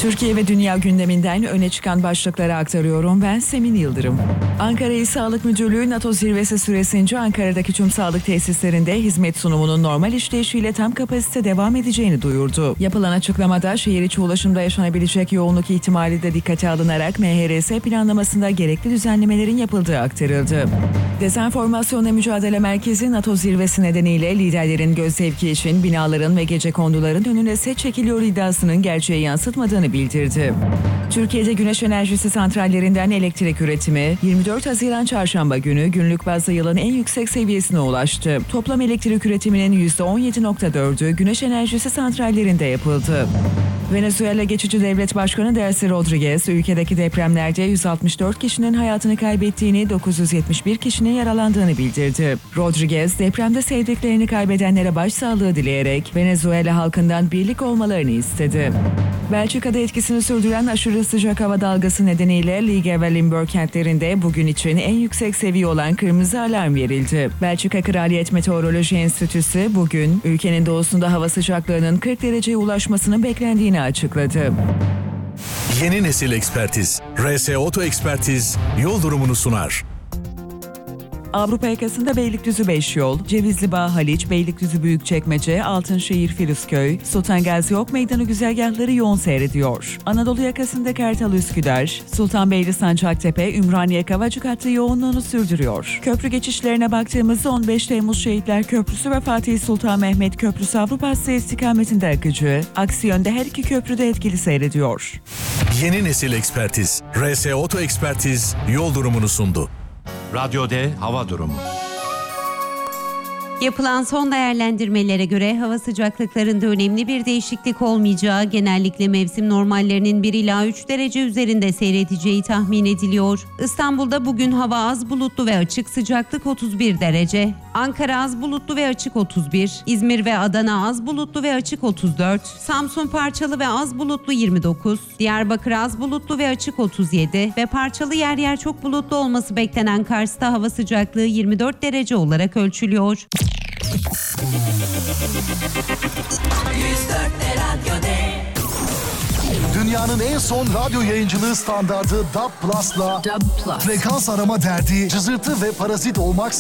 Türkiye ve dünya gündeminden öne çıkan başlıkları aktarıyorum. Ben Semin Yıldırım. Ankara İl Sağlık Müdürlüğü NATO zirvesi süresince Ankara'daki tüm sağlık tesislerinde hizmet sunumunun normal işleyişiyle tam kapasite devam edeceğini duyurdu. Yapılan açıklamada şehir içi ulaşımda yaşanabilecek yoğunluk ihtimali de dikkate alınarak MHRS planlamasında gerekli düzenlemelerin yapıldığı aktarıldı. Dezenformasyonla Mücadele Merkezi NATO zirvesi nedeniyle liderlerin göz zevki için binaların ve gecekonduların önüne set çekiliyor iddiasının gerçeği yansıtmadığını bildirdi. Türkiye'de güneş enerjisi santrallerinden elektrik üretimi 24 Haziran Çarşamba günü günlük bazda yılın en yüksek seviyesine ulaştı. Toplam elektrik üretiminin %17.4'ü güneş enerjisi santrallerinde yapıldı. Venezuela Geçici Devlet Başkanı Delcy Rodriguez, ülkedeki depremlerde 164 kişinin hayatını kaybettiğini, 971 kişinin yaralandığını bildirdi. Rodriguez, depremde sevdiklerini kaybedenlere başsağlığı dileyerek Venezuela halkından birlik olmalarını istedi. Belçika'da etkisini sürdüren aşırı sıcak hava dalgası nedeniyle Liege ve Limburg kentlerinde bugün için en yüksek seviye olan kırmızı alarm verildi. Belçika Kraliyet Meteoroloji Enstitüsü bugün ülkenin doğusunda hava sıcaklığının 40 dereceye ulaşmasının beklendiğini açıkladı. Yeni nesil ekspertiz. RS Oto Ekspertiz yol durumunu sunar. Avrupa yakasında Beylikdüzü 5 yol, Cevizlibağ Haliç, Beylikdüzü Büyükçekmece, Altınşehir Firuzköy, Sultan Gazi Ok Meydanı güzergahları yoğun seyrediyor. Anadolu yakasında Kartal Üsküdar, Sultanbeyli Sancaktepe, Ümraniye Kavacık hattı yoğunluğunu sürdürüyor. Köprü geçişlerine baktığımızda 15 Temmuz Şehitler Köprüsü ve Fatih Sultan Mehmet Köprüsü Avrupa hattı istikametinde akıcı, aksi yönde her iki köprüde etkili seyrediyor. Yeni nesil ekspertiz. RS Oto Ekspertiz yol durumunu sundu. Radyo D hava durumu. Yapılan son değerlendirmelere göre hava sıcaklıklarında önemli bir değişiklik olmayacağı, genellikle mevsim normallerinin 1 ila 3 derece üzerinde seyredeceği tahmin ediliyor. İstanbul'da bugün hava az bulutlu ve açık, sıcaklık 31 derece. Ankara az bulutlu ve açık 31, İzmir ve Adana az bulutlu ve açık 34, Samsun parçalı ve az bulutlu 29, Diyarbakır az bulutlu ve açık 37 ve parçalı yer yer çok bulutlu olması beklenen Kars'ta hava sıcaklığı 24 derece olarak ölçülüyor. Dünyanın en son radyo yayıncılığı standardı DAB+'la frekans arama derdi, cızırtı ve parazit olmaksızın